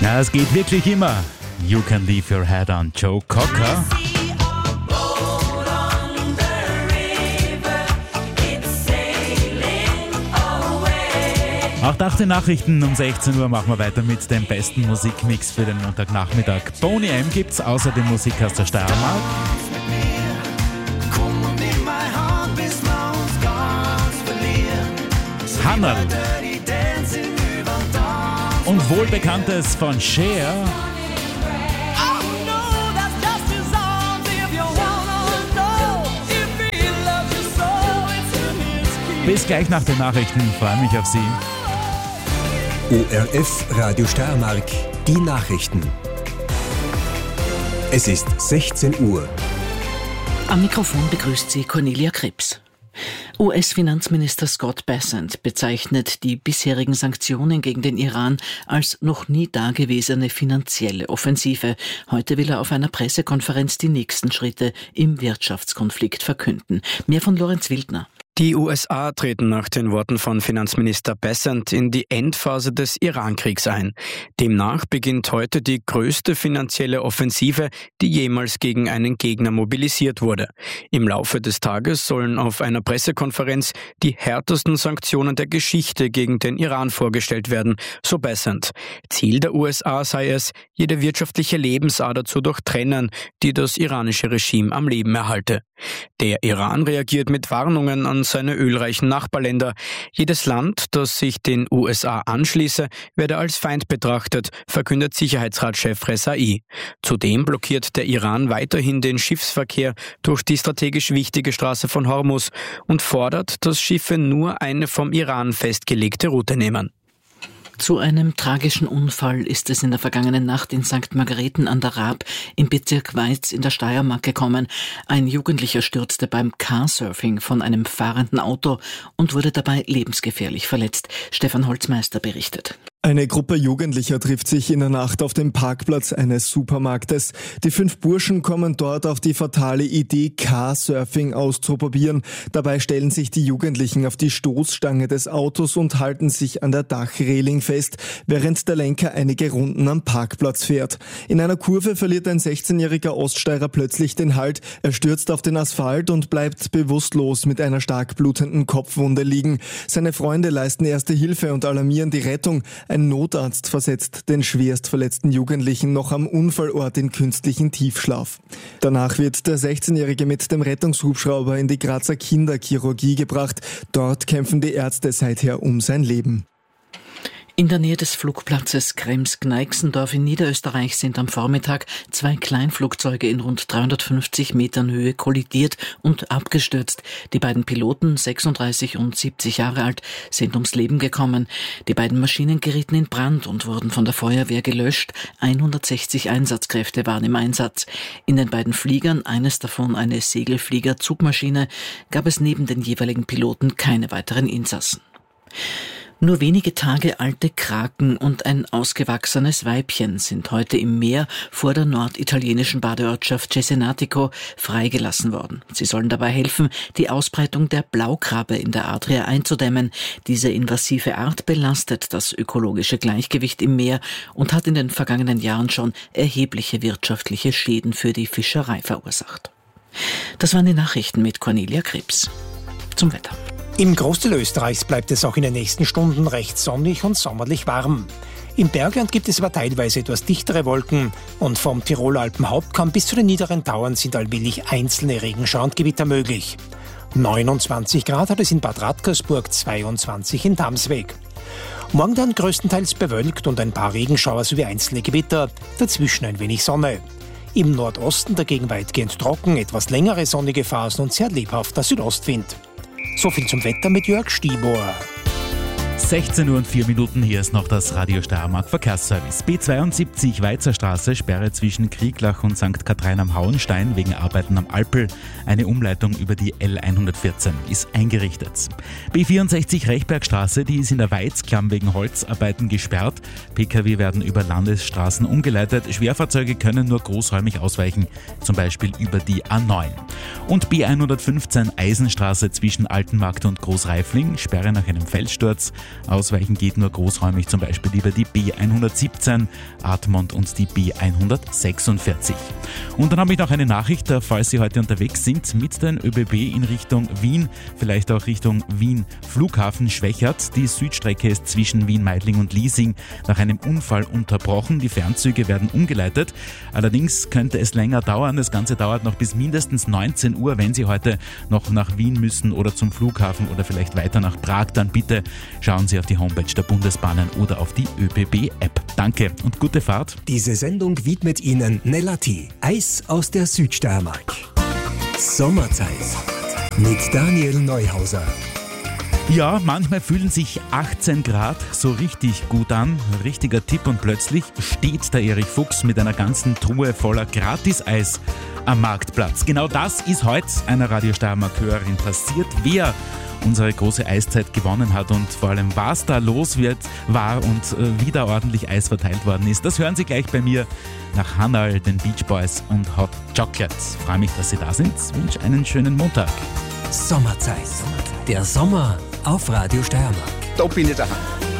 Ja, es geht wirklich immer. You Can Leave Your Head on Joe Cocker. Auch nach den Nachrichten um 16 Uhr machen wir weiter mit dem besten Musikmix für den Montagnachmittag. Boney M gibt's, außerdem Musik aus der Steiermark. Hannerl. Und Wohlbekanntes von Cher. Bis gleich nach den Nachrichten, freue mich auf Sie. ORF Radio Steiermark, die Nachrichten. Es ist 16 Uhr. Am Mikrofon begrüßt Sie Cornelia Krebs. US-Finanzminister Scott Bessent bezeichnet die bisherigen Sanktionen gegen den Iran als noch nie dagewesene finanzielle Offensive. Heute will er auf einer Pressekonferenz die nächsten Schritte im Wirtschaftskonflikt verkünden. Mehr von Lorenz Wildner. Die USA treten nach den Worten von Finanzminister Bessent in die Endphase des Iran-Kriegs ein. Demnach beginnt heute die größte finanzielle Offensive, die jemals gegen einen Gegner mobilisiert wurde. Im Laufe des Tages sollen auf einer Pressekonferenz die härtesten Sanktionen der Geschichte gegen den Iran vorgestellt werden, so Bessent. Ziel der USA sei es, jede wirtschaftliche Lebensader zu durchtrennen, die das iranische Regime am Leben erhalte. Der Iran reagiert mit Warnungen an seine ölreichen Nachbarländer. Jedes Land, das sich den USA anschließe, werde als Feind betrachtet, verkündet Sicherheitsratschef Rezai. Zudem blockiert der Iran weiterhin den Schiffsverkehr durch die strategisch wichtige Straße von Hormuz und fordert, dass Schiffe nur eine vom Iran festgelegte Route nehmen. Zu einem tragischen Unfall ist es in der vergangenen Nacht in St. Margareten an der Raab im Bezirk Weiz in der Steiermark gekommen. Ein Jugendlicher stürzte beim Carsurfing von einem fahrenden Auto und wurde dabei lebensgefährlich verletzt. Stefan Holzmeister berichtet. Eine Gruppe Jugendlicher trifft sich in der Nacht auf dem Parkplatz eines Supermarktes. Die 5 Burschen kommen dort auf die fatale Idee, Carsurfing auszuprobieren. Dabei stellen sich die Jugendlichen auf die Stoßstange des Autos und halten sich an der Dachreling fest, während der Lenker einige Runden am Parkplatz fährt. In einer Kurve verliert ein 16-jähriger Oststeirer plötzlich den Halt. Er stürzt auf den Asphalt und bleibt bewusstlos mit einer stark blutenden Kopfwunde liegen. Seine Freunde leisten erste Hilfe und alarmieren die Rettung. Ein Notarzt versetzt den schwerst verletzten Jugendlichen noch am Unfallort in künstlichen Tiefschlaf. Danach wird der 16-Jährige mit dem Rettungshubschrauber in die Grazer Kinderchirurgie gebracht. Dort kämpfen die Ärzte seither um sein Leben. In der Nähe des Flugplatzes Krems-Gneixendorf in Niederösterreich sind am Vormittag 2 Kleinflugzeuge in rund 350 Metern Höhe kollidiert und abgestürzt. Die beiden Piloten, 36 und 70 Jahre alt, sind ums Leben gekommen. Die beiden Maschinen gerieten in Brand und wurden von der Feuerwehr gelöscht. 160 Einsatzkräfte waren im Einsatz. In den beiden Fliegern, eines davon eine Segelflieger-Zugmaschine, gab es neben den jeweiligen Piloten keine weiteren Insassen. Nur wenige Tage alte Kraken und ein ausgewachsenes Weibchen sind heute im Meer vor der norditalienischen Badeortschaft Cesenatico freigelassen worden. Sie sollen dabei helfen, die Ausbreitung der Blaukrabbe in der Adria einzudämmen. Diese invasive Art belastet das ökologische Gleichgewicht im Meer und hat in den vergangenen Jahren schon erhebliche wirtschaftliche Schäden für die Fischerei verursacht. Das waren die Nachrichten mit Cornelia Krebs. Zum Wetter. Im Großteil Österreichs bleibt es auch in den nächsten Stunden recht sonnig und sommerlich warm. Im Bergland gibt es aber teilweise etwas dichtere Wolken und vom Tiroler Alpenhauptkamm bis zu den niederen Tauern sind allmählich einzelne Regenschauer und Gewitter möglich. 29 Grad hat es in Bad Radkersburg, 22 in Damsweg. Morgen dann größtenteils bewölkt und ein paar Regenschauer sowie einzelne Gewitter, dazwischen ein wenig Sonne. Im Nordosten dagegen weitgehend trocken, etwas längere sonnige Phasen und sehr lebhafter Südostwind. So viel zum Wetter mit Jörg Stibor. 16 Uhr und 4 Minuten, hier ist noch das Radio Steiermark Verkehrsservice. B72 Weizerstraße, Sperre zwischen Krieglach und St. Katharin am Hauenstein wegen Arbeiten am Alpel. Eine Umleitung über die L114 ist eingerichtet. B64 Rechbergstraße, die ist in der Weizklamm wegen Holzarbeiten gesperrt. Pkw werden über Landesstraßen umgeleitet. Schwerfahrzeuge können nur großräumig ausweichen, zum Beispiel über die A9. Und B115 Eisenstraße zwischen Altenmarkt und Großreifling, Sperre nach einem Felssturz. Ausweichen geht nur großräumig, zum Beispiel über die B117, Admont und die B146. Und dann habe ich noch eine Nachricht, falls Sie heute unterwegs sind mit den ÖBB in Richtung Wien, vielleicht auch Richtung Wien Flughafen Schwechat. Die Südstrecke ist zwischen Wien, Meidling und Liesing nach einem Unfall unterbrochen. Die Fernzüge werden umgeleitet. Allerdings könnte es länger dauern. Das Ganze dauert noch bis mindestens 19 Uhr. Wenn Sie heute noch nach Wien müssen oder zum Flughafen oder vielleicht weiter nach Prag, dann bitte schauen Sie auf die Homepage der Bundesbahnen oder auf die ÖBB-App. Danke und gute Fahrt. Diese Sendung widmet Ihnen Nelati, Eis aus der Südsteiermark. Sommerzeit mit Daniel Neuhauser. Ja, manchmal fühlen sich 18 Grad so richtig gut an. Richtiger Tipp, und plötzlich steht der Erich Fuchs mit einer ganzen Truhe voller Gratis-Eis am Marktplatz. Genau das ist heute einer Radio Steiermark-Hörerin passiert. Wer unsere große Eiszeit gewonnen hat und vor allem was da los war und wieder ordentlich Eis verteilt worden ist, das hören Sie gleich bei mir nach Hannah, den Beach Boys und Hot Chocolate. Ich freue mich, dass Sie da sind. Ich wünsche einen schönen Montag. Sommerzeit. Der Sommer auf Radio Steiermark. Da bin ich daheim.